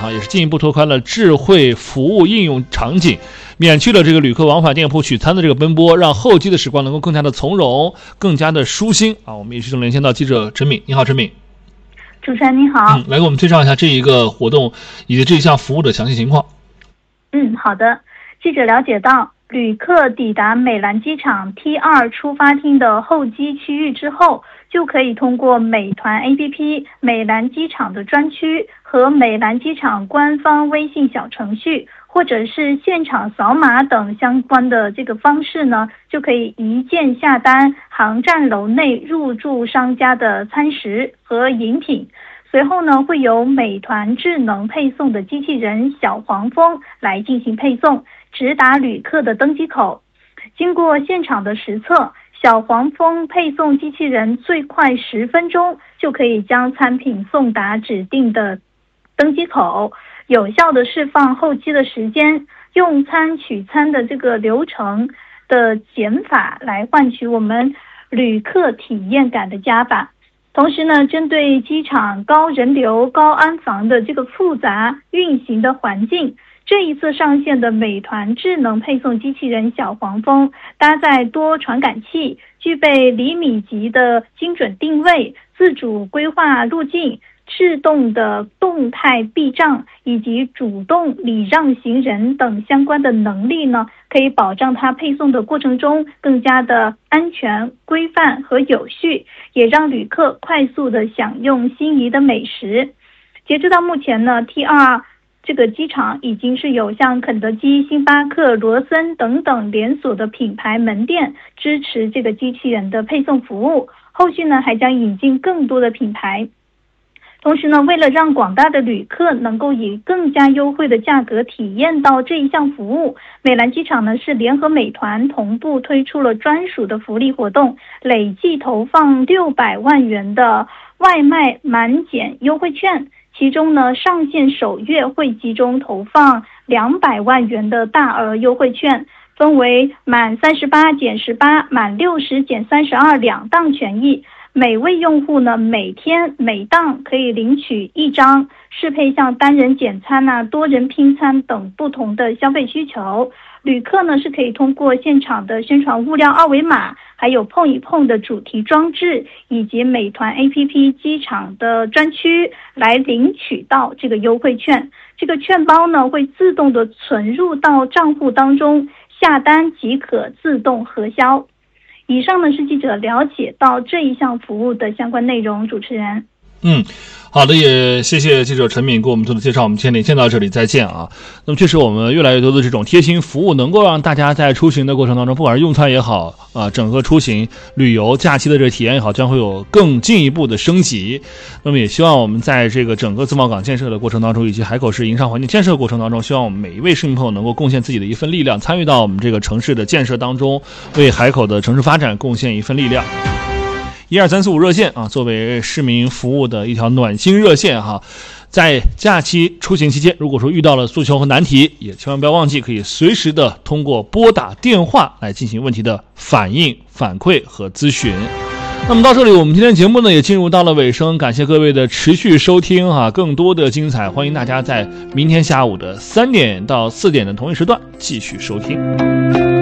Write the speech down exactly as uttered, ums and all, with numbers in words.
哈，也是进一步拓宽了智慧服务应用场景，免去了这个旅客往返店铺取餐的这个奔波，让候机的时光能够更加的从容，更加的舒心啊。我们也是连线到记者陈敏，你好，陈敏。 主持人你好， 嗯，来给我们介绍一下这一个活动以及这一项服务的详细情况。 嗯，好的。记者了解到，旅客抵达美兰机场 T 二 出发厅的候机区域之后，就可以通过美团 A P P 美兰机场的专区和美兰机场官方微信小程序，或者是现场扫码等相关的这个方式呢，就可以一键下单航站楼内入住商家的餐食和饮品。随后呢，会由美团智能配送的机器人小黄蜂来进行配送，直达旅客的登机口。经过现场的实测，小黄蜂配送机器人最快十分钟就可以将餐品送达指定的登机口，有效的释放候机的时间，用餐取餐的这个流程的减法，来换取我们旅客体验感的加法。同时呢，针对机场高人流、高安防的这个复杂运行的环境，这一次上线的美团智能配送机器人小黄蜂，搭载多传感器，具备厘米级的精准定位、自主规划路径、制动的动态避障以及主动礼让行人等相关的能力呢，可以保障它配送的过程中更加的安全、规范和有序，也让旅客快速的享用心仪的美食。截止到目前呢 T 二 这个机场已经是有像肯德基、星巴克、罗森等等连锁的品牌门店支持这个机器人的配送服务，后续呢还将引进更多的品牌。同时呢，为了让广大的旅客能够以更加优惠的价格体验到这一项服务，美兰机场呢是联合美团同步推出了专属的福利活动，累计投放六百万元的外卖满减优惠券，其中呢上线首月会集中投放两百万元的大额优惠券，分为满三十八减十八、满六十减三十二两档权益。每位用户呢，每天每档可以领取一张，适配像单人简餐啊、多人拼餐等不同的消费需求。旅客呢是可以通过现场的宣传物料二维码，还有碰一碰的主题装置，以及美团 A P P 机场的专区来领取到这个优惠券。这个券包呢会自动的存入到账户当中，下单即可自动核销。以上呢是记者了解到这一项服务的相关内容，主持人。 嗯，好的，也谢谢记者陈敏给我们做的介绍，我们先连线到这里，再见啊。那么确实我们越来越多的这种贴心服务能够让大家在出行的过程当中，不管是用餐也好啊，整个出行旅游假期的这个体验也好，将会有更进一步的升级。那么也希望我们在这个整个自贸港建设的过程当中，以及海口市营商环境建设的过程当中，希望我们每一位市民朋友能够贡献自己的一份力量，参与到我们这个城市的建设当中，为海口的城市发展贡献一份力量。一二三四五热线啊，作为市民服务的一条暖心热线哈，在假期出行期间，如果说遇到了诉求和难题，也千万不要忘记可以随时的通过拨打电话来进行问题的反映、反馈和咨询。那么到这里，我们今天节目呢也进入到了尾声，感谢各位的持续收听哈，更多的精彩，欢迎大家在明天下午的三点到四点的同一时段继续收听。